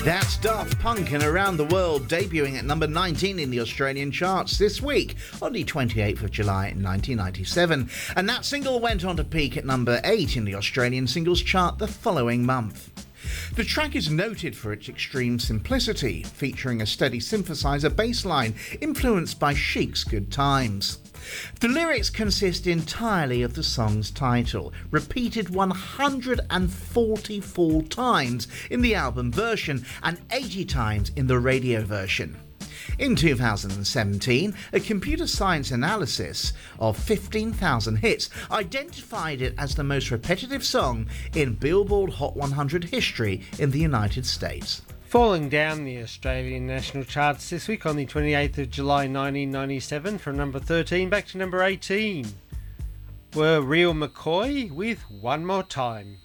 That's Daft Punk and Around the World, debuting at number 19 in the Australian charts this week on the 28th of July 1997. And that single went on to peak at number 8 in the Australian singles chart the following month. The track is noted for its extreme simplicity, featuring a steady synthesizer bass line influenced by Chic's Good Times. The lyrics consist entirely of the song's title, repeated 144 times in the album version and 80 times in the radio version. In 2017, a computer science analysis of 15,000 hits identified it as the most repetitive song in Billboard Hot 100 history in the United States. Falling down the Australian national charts this week on the 28th of July 1997 from number 13 back to number 18 were Real McCoy with One More Time.